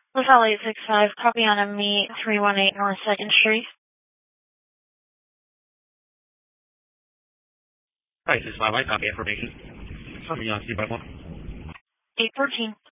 LaSalle 865, copy on ME 318 North 2nd Street. Hi, this is my light copy information. Something on 2 by 1. 814.